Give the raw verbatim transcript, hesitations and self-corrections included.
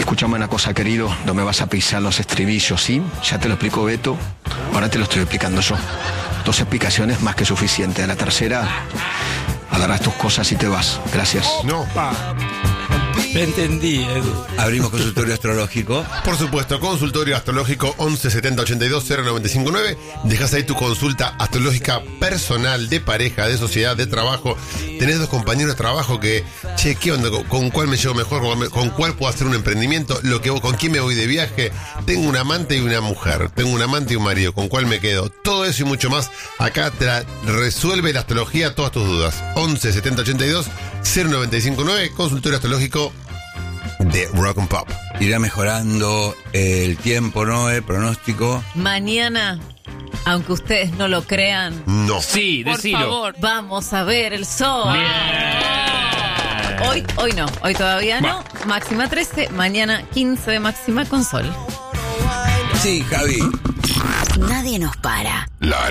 Escúchame una cosa, querido, no me vas a pisar los estribillos, ¿sí? Ya te lo explico Beto, ahora te lo estoy explicando yo. Dos explicaciones más que suficiente. A la tercera, agarras tus cosas y te vas. Gracias. No. Me entendí, Edu. Abrimos consultorio astrológico. Por supuesto, consultorio astrológico once setenta ochenta y dos cero noventa y cinco nueve. Dejas ahí tu consulta astrológica personal, de pareja, de sociedad, de trabajo. Tenés dos compañeros de trabajo que, che, ¿qué onda? ¿Con, con cuál me llevo mejor? ¿Con, con cuál puedo hacer un emprendimiento? Lo que, ¿Con quién me voy de viaje? Tengo un amante y una mujer. Tengo un amante y un marido. ¿Con cuál me quedo? Todo eso y mucho más. Acá te la resuelve la astrología todas tus dudas. once setenta ochenta y dos cero noventa y cinco nueve. Consultorio astrológico de Rock and Pop. Irá mejorando el tiempo, ¿no? El pronóstico. Mañana, aunque ustedes no lo crean, No. Sí, Por decilo. favor. vamos a ver el sol. Bien. Hoy, hoy no, hoy todavía no. Máxima trece, mañana quince de máxima con sol. Sí, Javi. Nadie nos para. La